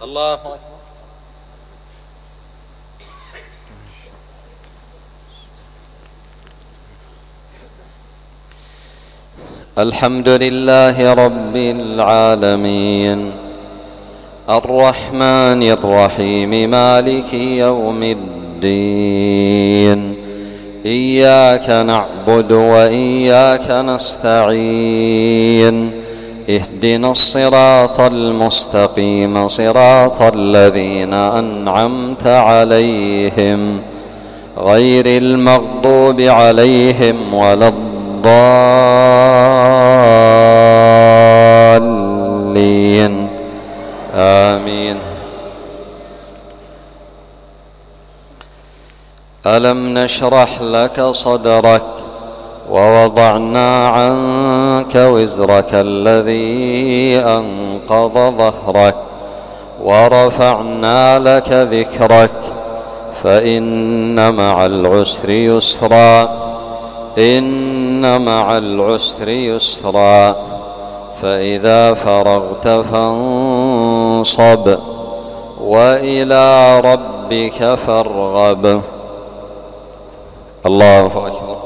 الله أكبر. الحمد لله رب العالمين الرحمن الرحيم مالك يوم الدين إياك نعبد وإياك نستعين اهدنا الصراط المستقيم صراط الذين أنعمت عليهم غير المغضوب عليهم ولا الضالين آمين. ألم نشرح لك صدرك ووضعنا عنك وزرك الذي أنقض ظهرك ورفعنا لك ذكرك فإن مع العسر يسرا إن مع العسر يسرا فإذا فرغت فانصب وإلى ربك فارغب. الله أكبر.